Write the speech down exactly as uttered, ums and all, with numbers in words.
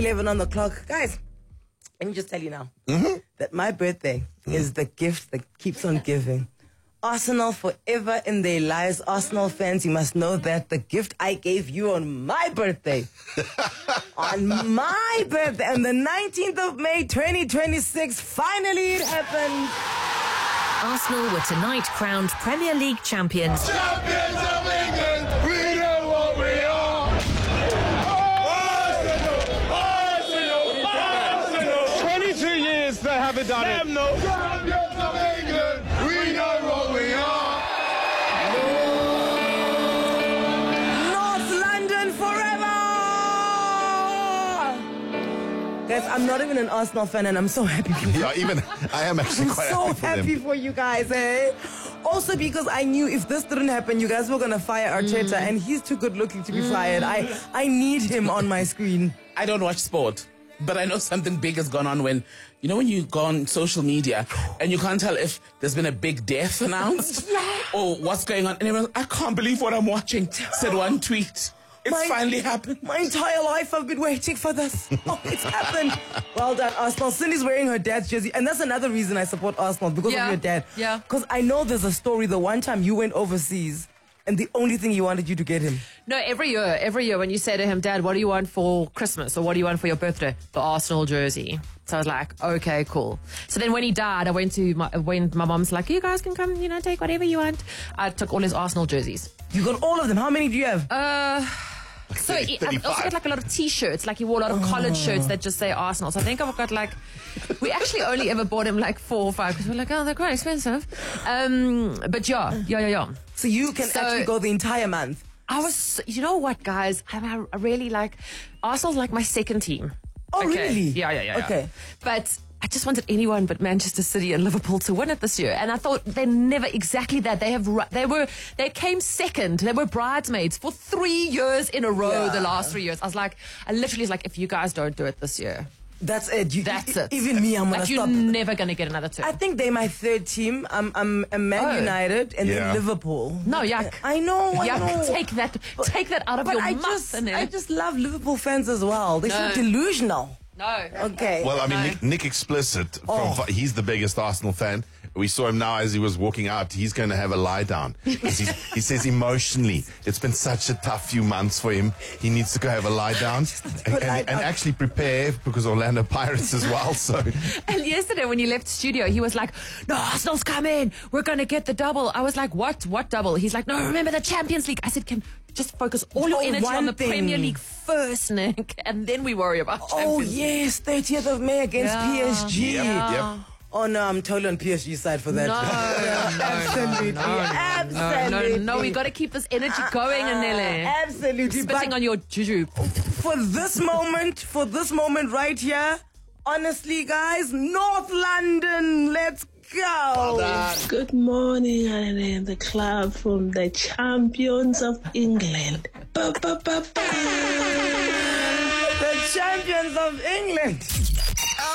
eleven on the clock. Guys, let me just tell you now mm-hmm. that my birthday mm. is the gift that keeps on giving. Arsenal forever in their lives. Arsenal fans, you must know that the gift I gave you on my birthday, on my birthday, on the nineteenth of May, twenty twenty-six, finally it happened. Arsenal were tonight crowned Premier League champions. Champions of England, we know what we are. Arsenal, Arsenal, Arsenal. twenty-two years they haven't done it. No. Champions of England, we know what we are. North London forever! Guys, I'm not even an Arsenal fan and I'm so happy for you. Yeah, even I am actually I'm quite so happy for happy them. for you guys, eh? Also because I knew if this didn't happen, you guys were going to fire Arteta, mm. and he's too good looking to be mm. fired. I, I need him on my screen. I don't watch sport, but I know something big has gone on when, you know, when you go on social media and you can't tell if there's been a big death announced or what's going on. And everyone's, I can't believe what I'm watching, said one tweet. It's my, finally happened. My entire life I've been waiting for this. Oh, it's happened. Well done, Arsenal. Cindy's wearing her dad's jersey. And that's another reason I support Arsenal, because yeah. of your dad. Yeah. Because I know there's a story the one time you went overseas and the only thing he wanted you to get him. No, every year, every year when you say to him, Dad, what do you want for Christmas or what do you want for your birthday? The Arsenal jersey. So I was like, okay, cool. So then when he died, I went to my, when my mom's like, you guys can come, you know, take whatever you want. I took all his Arsenal jerseys. You got all of them. How many do you have? Uh... So he, I've also got like a lot of T-shirts. Like he wore a lot of collared shirts that just say Arsenal. So I think I've got like, we actually only ever bought him like four or five because we're like, oh, they're quite expensive. Um, but yeah, yeah, yeah, yeah. So you can so, actually go the entire month. I was, you know what, guys? I, I really like, Arsenal's like my second team. Oh, okay. really? Yeah, yeah, yeah, yeah. Okay. But I just wanted anyone but Manchester City and Liverpool to win it this year, and I thought they're never exactly that. They have, they were, they came second. They were bridesmaids for three years in a row. Yeah. The last three years, I was like, I literally was like, if you guys don't do it this year, that's it. You, that's e- it. Even me, I'm gonna like stop. You're never gonna get another two. I think they're my third team. I'm, I'm, I'm Man oh. United and yeah. then Liverpool. No, yuck. I know. I yuck. know. Take that. But, take that out of but your I mouth. just, I just love Liverpool fans as well. They're no. so delusional. No. Okay. Well, I mean, no. Nick, Nick Explicit, from, Oh. he's the biggest Arsenal fan. We saw him now as he was walking out. He's going to have a lie down. He's, he says emotionally, it's been such a tough few months for him. He needs to go have a lie down and, and, lie and down. actually prepare because Orlando Pirates as well. So. And yesterday when you left studio, he was like, no, Arsenal's coming. We're going to get the double. I was like, what? What double? He's like, no, remember the Champions League. I said, can just focus all your Oh, energy one on the thing. Premier League first, Nick, and then we worry about Champions Oh, League. yes. thirtieth of May against Yeah. P S G. Yep, Yeah. yep. Oh, no, I'm totally on P S G side for that. No, no, absolutely. no, no, absolutely. No, no, no, we got to keep this energy going, Anele. Absolutely. Spitting But on your juju. for this moment, for this moment right here, honestly, guys, North London, let's go. Good morning, Anele and the club from the champions of England. Ba, ba, ba, ba. The champions of England.